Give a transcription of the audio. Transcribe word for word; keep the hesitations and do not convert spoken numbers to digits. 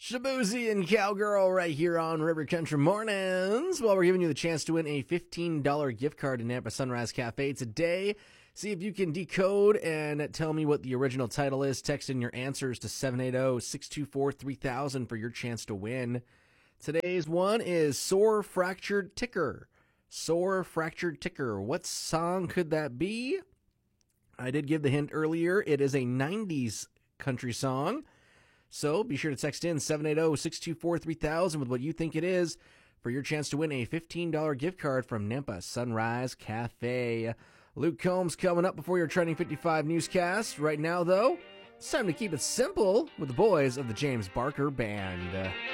Shabuzi and Cowgirl right here on River Country Mornings. Well, we're giving you the chance to win a fifteen dollars gift card to Nampa Sunrise Cafe today. See if you can decode and tell me what the original title is. Text in your answers to seven eight zero, six two four, three thousand for your chance to win. Today's one is Sore Fractured Ticker. Sore Fractured Ticker. What song could that be? I did give the hint earlier. It is a nineties country song. So be sure to text in seven eight zero, six two four, three thousand with what you think it is for your chance to win a fifteen dollars gift card from Nampa Sunrise Cafe. Luke Combs coming up before your Trending fifty-five newscast. Right now, though, it's time to keep it simple with the boys of the James Barker Band.